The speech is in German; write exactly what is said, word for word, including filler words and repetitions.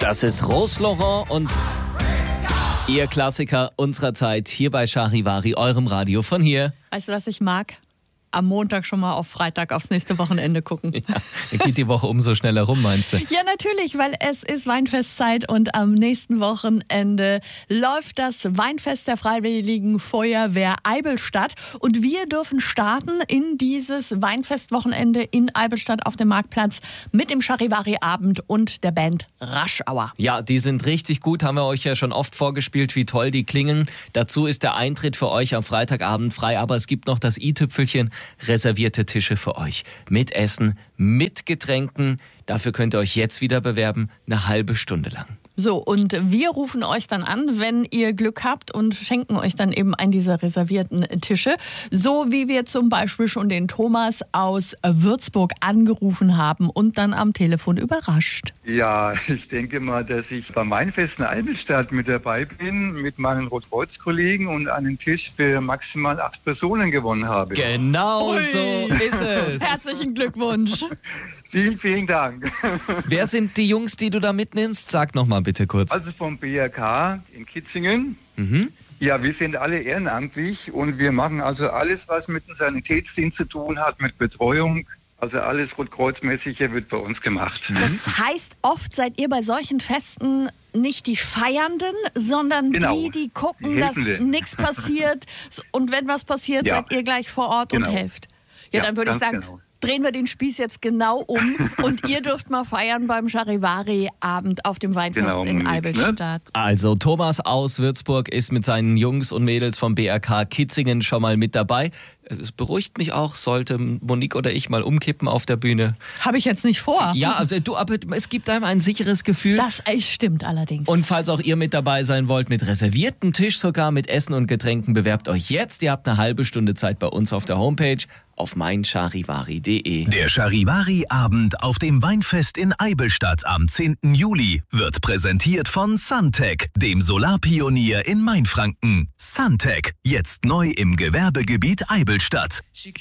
Das ist Rose Laurent und ihr Klassiker unserer Zeit hier bei Charivari, eurem Radio von hier. Weißt du, was ich mag? Am Montag schon mal auf Freitag aufs nächste Wochenende gucken. Ja, da geht die Woche umso schneller rum, meinst du? Ja, natürlich, weil es ist Weinfestzeit und am nächsten Wochenende läuft das Weinfest der Freiwilligen Feuerwehr Eibenstadt. Und wir dürfen starten in dieses Weinfestwochenende in Eibenstadt auf dem Marktplatz mit dem Charivari-Abend und der Band Raschauer. Ja, die sind richtig gut, haben wir euch ja schon oft vorgespielt, wie toll die klingen. Dazu ist der Eintritt für euch am Freitagabend frei, aber es gibt noch das i-Tüpfelchen, reservierte Tische für euch. Mit Essen, mit Getränken. Dafür könnt ihr euch jetzt wieder bewerben, eine halbe Stunde lang. So, und wir rufen euch dann an, wenn ihr Glück habt und schenken euch dann eben einen dieser reservierten Tische. So wie wir zum Beispiel schon den Thomas aus Würzburg angerufen haben und dann am Telefon überrascht. Ja, ich denke mal, dass ich beim Weinfest in Eibenstadt mit dabei bin, mit meinen Rotkreuz-Kollegen und einen Tisch für maximal acht Personen gewonnen habe. Genau Ui. so ist es. Herzlichen Glückwunsch. Vielen, vielen Dank. Wer sind die Jungs, die du da mitnimmst? Sag noch mal bitte kurz. Also vom B R K in Kitzingen. Mhm. Ja, wir sind alle ehrenamtlich und wir machen also alles, was mit dem Sanitätsdienst zu tun hat, mit Betreuung. Also alles Rotkreuzmäßige wird bei uns gemacht. Das heißt, oft seid ihr bei solchen Festen nicht die Feiernden, sondern Genau. die, die gucken, Die dass Helfenden. nichts passiert. Und wenn was passiert, Ja. seid ihr gleich vor Ort Genau. und helft. Ja, Ja, dann würde ich ganz sagen, genau. drehen wir den Spieß jetzt genau um und ihr dürft mal feiern beim Charivari-Abend auf dem Weinfest Genau, in Monique, Eibenstadt. Also Thomas aus Würzburg ist mit seinen Jungs und Mädels vom B R K Kitzingen schon mal mit dabei. Es beruhigt mich auch, sollte Monique oder ich mal umkippen auf der Bühne. Habe ich jetzt nicht vor. Ja, du, aber es gibt einem ein sicheres Gefühl. Das äh, stimmt allerdings. Und falls auch ihr mit dabei sein wollt, mit reservierten Tisch sogar, mit Essen und Getränken, bewerbt euch jetzt. Ihr habt eine halbe Stunde Zeit bei uns auf der Homepage auf mein charivari punkt de. Der Charivari-Abend auf dem Weinfest in Eibenstadt am zehnten Juli wird präsentiert von Suntech, dem Solarpionier in Mainfranken. Suntech, jetzt neu im Gewerbegebiet Eibenstadt.